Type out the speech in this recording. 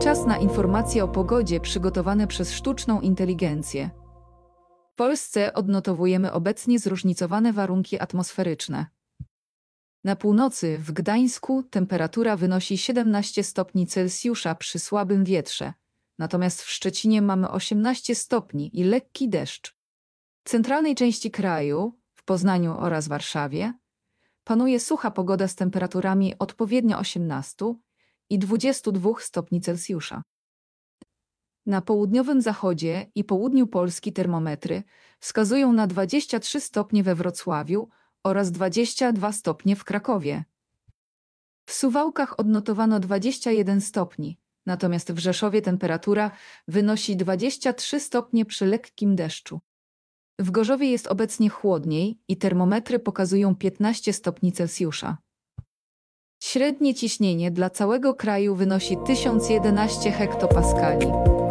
Czas na informacje o pogodzie przygotowane przez sztuczną inteligencję. W Polsce odnotowujemy obecnie zróżnicowane warunki atmosferyczne. Na północy, w Gdańsku, temperatura wynosi 17 stopni Celsjusza przy słabym wietrze, natomiast w Szczecinie mamy 18 stopni i lekki deszcz. W centralnej części kraju, w Poznaniu oraz Warszawie, panuje sucha pogoda z temperaturami odpowiednio 18 i 22 stopni Celsjusza. Na południowym zachodzie i południu Polski termometry wskazują na 23 stopnie we Wrocławiu oraz 22 stopnie w Krakowie. W Suwałkach odnotowano 21 stopni, natomiast w Rzeszowie temperatura wynosi 23 stopnie przy lekkim deszczu. W Gorzowie jest obecnie chłodniej i termometry pokazują 15 stopni Celsjusza. Średnie ciśnienie dla całego kraju wynosi 1011 hektopaskali.